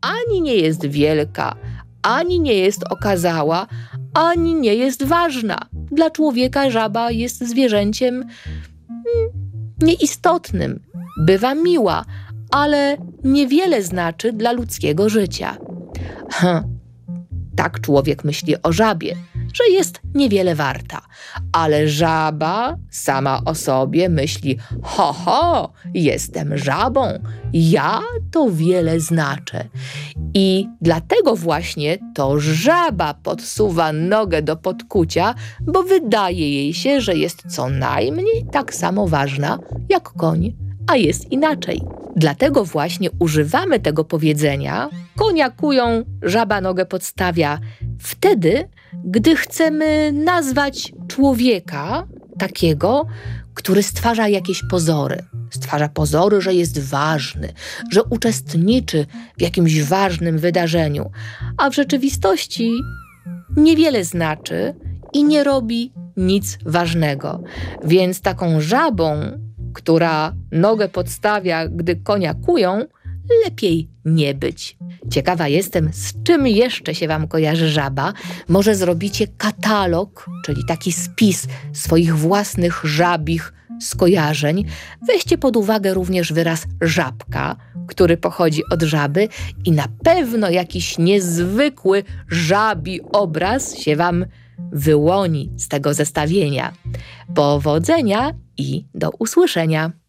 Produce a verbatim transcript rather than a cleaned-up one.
ani nie jest wielka, ani nie jest okazała, ani nie jest ważna. Dla człowieka żaba jest zwierzęciem hmm, nieistotnym. Bywa miła, ale niewiele znaczy dla ludzkiego życia. Hm, tak człowiek myśli o żabie, że jest niewiele warta. Ale żaba sama o sobie myśli: ho, ho, jestem żabą, ja to wiele znaczę. I dlatego właśnie to żaba podsuwa nogę do podkucia, bo wydaje jej się, że jest co najmniej tak samo ważna jak koń, a jest inaczej. Dlatego właśnie używamy tego powiedzenia: konia kują, żaba nogę podstawia, wtedy, gdy chcemy nazwać człowieka takiego, który stwarza jakieś pozory. Stwarza pozory, że jest ważny, że uczestniczy w jakimś ważnym wydarzeniu, a w rzeczywistości niewiele znaczy i nie robi nic ważnego. Więc taką żabą, która nogę podstawia, gdy konia kują, lepiej nie być. Ciekawa jestem, z czym jeszcze się wam kojarzy żaba. Może zrobicie katalog, czyli taki spis swoich własnych żabich skojarzeń. Weźcie pod uwagę również wyraz żabka, który pochodzi od żaby i na pewno jakiś niezwykły żabi obraz się wam wyłoni z tego zestawienia. Powodzenia i do usłyszenia!